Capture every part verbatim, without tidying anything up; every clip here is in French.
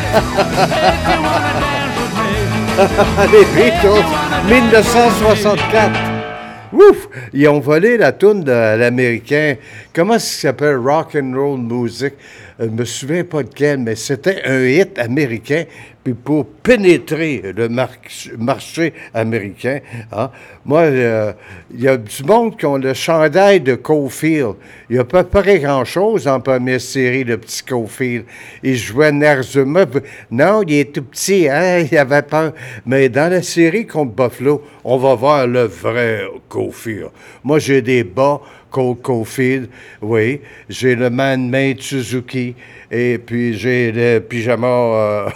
Les Beatles, dix-neuf cent soixante-quatre. Ouf! Ils ont volé la toune de l'Américain. Comment ça s'appelle? Rock and Roll Music. Je ne me souviens pas de quel, mais c'était un hit américain. Puis pour pénétrer le mar- marché américain, hein, moi, euh, il y a du monde qui ont le chandail de Caulfield. Il n'y a pas près grand-chose en première série, le petit Caulfield. Il jouait Nerzuma. Non, il est tout petit, hein? Il avait peur. Mais dans la série contre Buffalo, on va voir le vrai Caulfield. Moi, j'ai des bas Colt Caulfield, oui. J'ai le Man-Made Suzuki. Et puis, j'ai le pyjama. Euh...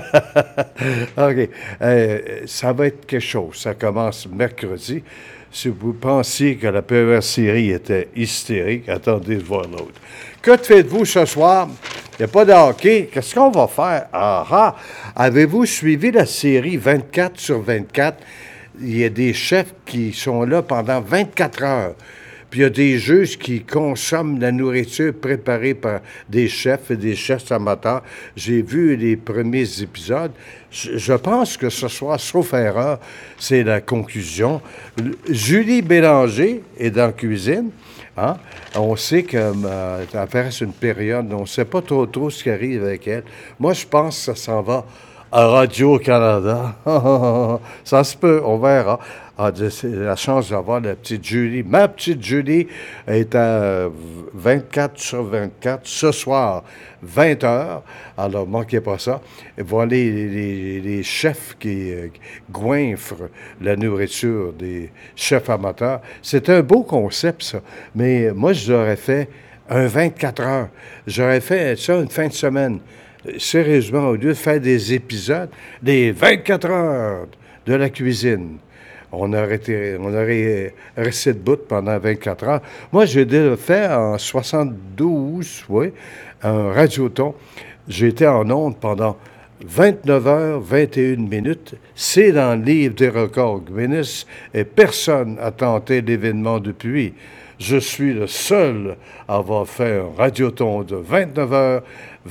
OK. Euh, ça va être quelque chose. Ça commence mercredi. Si vous pensiez que la première série était hystérique, attendez de voir l'autre. Que faites-vous ce soir? Il n'y a pas de hockey. Qu'est-ce qu'on va faire? Ah ah! Avez-vous suivi la série vingt-quatre sur vingt-quatre? Il y a des chefs qui sont là pendant vingt-quatre heures. Puis il y a des juges qui consomment la nourriture préparée par des chefs et des chefs amateurs. J'ai vu les premiers épisodes. Je, je pense que ce soir, sauf erreur, c'est la conclusion. Julie Bélanger est dans la cuisine. Hein? On sait qu'elle euh, traverse une période, on ne sait pas trop trop ce qui arrive avec elle. Moi, je pense que ça s'en va à Radio-Canada. Ça se peut, on verra. Ah, j'ai la chance d'avoir la petite Julie. Ma petite Julie est à vingt-quatre sur vingt-quatre ce soir, vingt heures. Alors, manquez pas ça. Et voilà les, les, les chefs qui euh, goinfrent la nourriture des chefs amateurs. C'est un beau concept, ça. Mais moi, je l'aurais fait un vingt-quatre heures. J'aurais fait ça une fin de semaine. Sérieusement, au lieu de faire des épisodes, des vingt-quatre heures de la cuisine. On aurait, été, on aurait resté debout pendant vingt-quatre heures. Moi, j'ai déjà fait en soixante-douze, oui, un radioton. J'ai été en ondes pendant vingt-neuf heures, vingt et une minutes. C'est dans le livre des records Guinness et personne n'a tenté l'événement depuis. Je suis le seul à avoir fait un radioton de vingt-neuf heures,